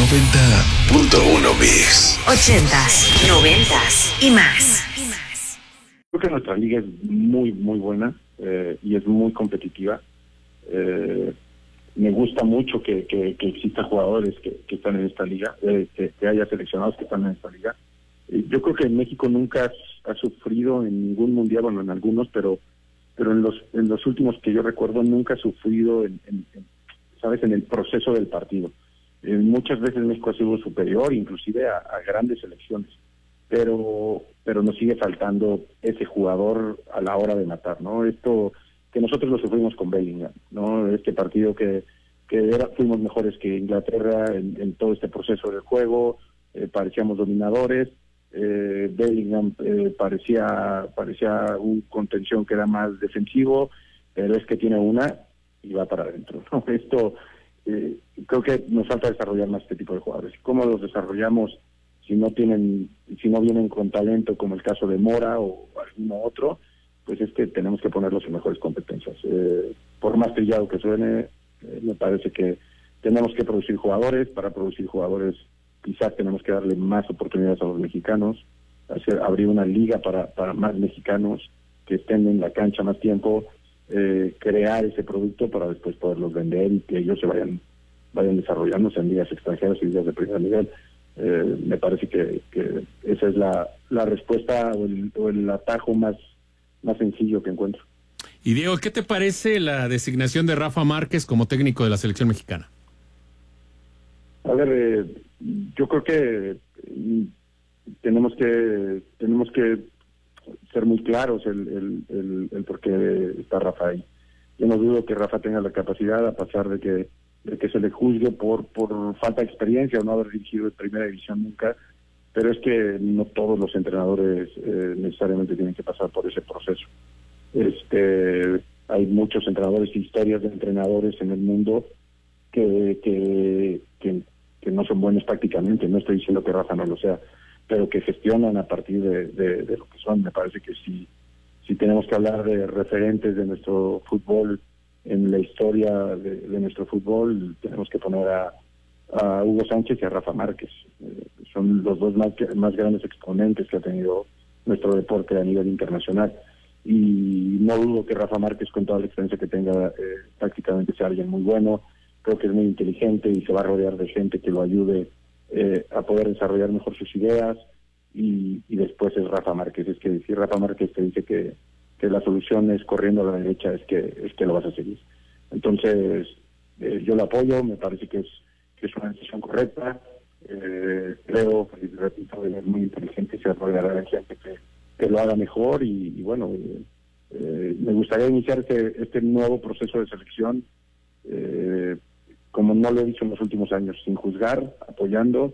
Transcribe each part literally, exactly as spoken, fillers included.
noventa punto uno Mix. Ochentas, noventas y más. Creo que nuestra liga es muy, muy buena eh, y es muy competitiva. Eh, me gusta mucho que, que, que exista jugadores que, que están en esta liga, eh, que, que haya seleccionados que están en esta liga. Eh, yo creo que México nunca ha, ha sufrido en ningún mundial, bueno, en algunos, pero pero en los en los últimos que yo recuerdo nunca ha sufrido, en, en, en, ¿sabes?, en el proceso del partido. Eh, muchas veces México ha sido superior, inclusive a, a grandes selecciones, pero pero nos sigue faltando ese jugador a la hora de matar, ¿no? Esto que nosotros lo sufrimos con Bellingham, ¿no? Este partido que que era, fuimos mejores que Inglaterra en, en todo este proceso del juego, eh, parecíamos dominadores. Eh, Bellingham eh, parecía parecía un contención que era más defensivo, pero es que tiene una y va para adentro, ¿no? Esto eh, creo que nos falta desarrollar más este tipo de jugadores. ¿Cómo los desarrollamos si no tienen, si no vienen con talento, como el caso de Mora o alguno otro? Pues es que tenemos que ponerlos en mejores competencias. Eh, por más trillado que suene, eh, me parece que tenemos que producir jugadores. Para producir jugadores quizás tenemos que darle más oportunidades a los mexicanos, hacer abrir una liga para, para más mexicanos que estén en la cancha más tiempo, eh, crear ese producto para después poderlos vender y que ellos se vayan vayan desarrollándose en ligas extranjeras y ligas de primer nivel. Eh, me parece que, que esa es la, la respuesta o el, o el atajo más, más sencillo que encuentro. Y Diego, ¿qué te parece la designación de Rafa Márquez como técnico de la selección mexicana? A ver, eh, yo creo que tenemos que tenemos que ser muy claros el, el, el, el por qué está Rafa ahí. Yo no dudo que Rafa tenga la capacidad, a pesar de que de que se le juzgue por por falta de experiencia o no haber dirigido en primera división nunca, pero es que no todos los entrenadores eh, necesariamente tienen que pasar por ese proceso. Este, hay muchos entrenadores, historias de entrenadores en el mundo que que, que que no son buenos prácticamente. No estoy diciendo que Rafa no lo sea, pero que gestionan a partir de, de, de lo que son. Me parece que si, si tenemos que hablar de referentes de nuestro fútbol, en la historia de, de nuestro fútbol, tenemos que poner a, a Hugo Sánchez y a Rafa Márquez. Eh, son los dos más, más grandes exponentes que ha tenido nuestro deporte a nivel internacional. Y no dudo que Rafa Márquez, con toda la experiencia que tenga, eh, prácticamente sea alguien muy bueno. Creo que es muy inteligente y se va a rodear de gente que lo ayude eh, a poder desarrollar mejor sus ideas. Y, y después es Rafa Márquez. Es que si Rafa Márquez te dice que, que la solución es corriendo a la derecha, es que es que lo vas a seguir. Entonces, eh, yo lo apoyo, me parece que es, que es una decisión correcta. Eh, creo, y repito, él es muy inteligente y se rodeará de gente que, que lo haga mejor. Y, y bueno, eh, eh, me gustaría iniciar este, este nuevo proceso de selección, eh, como no lo he dicho en los últimos años, sin juzgar, apoyando,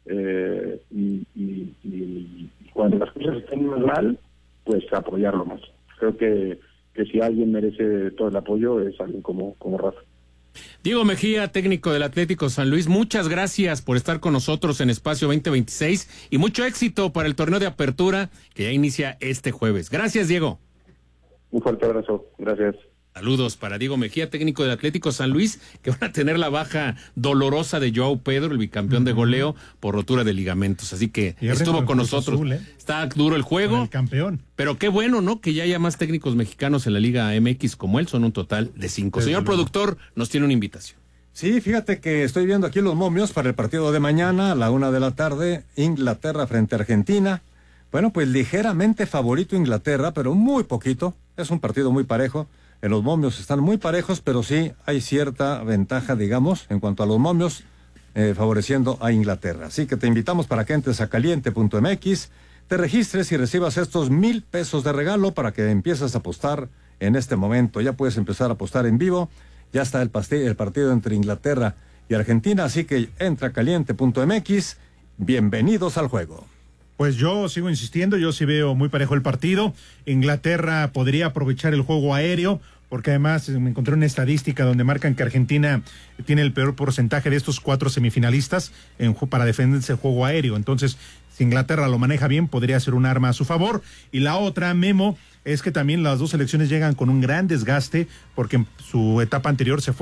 eh, y, y, y cuando las cosas estén mal, pues apoyarlo más. Creo que, que si alguien merece todo el apoyo es alguien como, como Rafa. Diego Mejía, técnico del Atlético San Luis, muchas gracias por estar con nosotros en Espacio veinte veintiséis y mucho éxito para el torneo de apertura que ya inicia este jueves. Gracias, Diego. Un fuerte abrazo, gracias. Saludos para Diego Mejía, técnico del Atlético San Luis, que van a tener la baja dolorosa de Joao Pedro, el bicampeón de goleo, por rotura de ligamentos. Así que estuvo con nosotros. Azul, ¿eh? Está duro el juego. El campeón. Pero qué bueno, ¿no? Que ya haya más técnicos mexicanos en la Liga M X como él. Son un total de cinco. Señor productor, nos tiene una invitación. Sí, fíjate que estoy viendo aquí los momios para el partido de mañana a la una de la tarde. Inglaterra frente a Argentina. Bueno, pues ligeramente favorito Inglaterra, pero muy poquito. Es un partido muy parejo. En los momios están muy parejos, pero sí hay cierta ventaja, digamos, en cuanto a los momios, eh, favoreciendo a Inglaterra. Así que te invitamos para que entres a caliente punto m x, te registres y recibas estos mil pesos de regalo para que empieces a apostar en este momento. Ya puedes empezar a apostar en vivo. Ya está el, pastel, el partido entre Inglaterra y Argentina, así que entra a caliente punto m x. Bienvenidos al juego. Pues yo sigo insistiendo, yo sí veo muy parejo el partido. Inglaterra podría aprovechar el juego aéreo, porque además me encontré una estadística donde marcan que Argentina tiene el peor porcentaje de estos cuatro semifinalistas en, para defenderse el juego aéreo. Entonces, si Inglaterra lo maneja bien, podría ser un arma a su favor. Y la otra, Memo, es que también las dos selecciones llegan con un gran desgaste, porque en su etapa anterior se fue